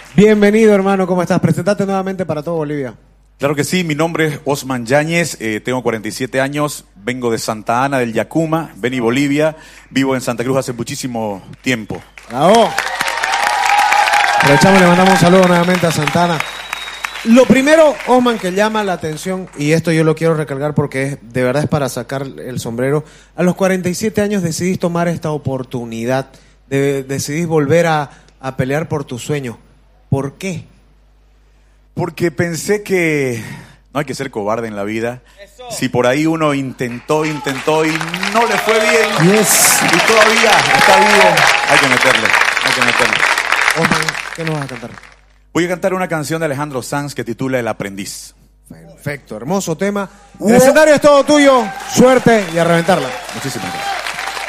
Bienvenido, hermano, ¿cómo estás? Presentate nuevamente para todo Bolivia. Claro que sí, mi nombre es Osman Yáñez, tengo 47 años, vengo de Santa Ana del Yacuma, Beni, Bolivia, vivo en Santa Cruz hace muchísimo tiempo. ¡Bravo! Aprovechamos y le mandamos un saludo nuevamente a Santana. Lo primero, Osman, que llama la atención, y esto yo lo quiero recalcar porque de verdad es para sacar el sombrero, a los 47 años decidís tomar esta oportunidad, decidís volver a pelear por tu sueño. ¿Por qué? Porque pensé que no hay que ser cobarde en la vida. Si por ahí uno intentó y no le fue bien, Yes. y todavía está vivo, hay que meterle. Osman, ¿qué nos vas a cantar? Voy a cantar una canción de Alejandro Sanz que titula El Aprendiz. Perfecto, hermoso tema. El escenario es todo tuyo. Suerte y a reventarla. Muchísimas gracias.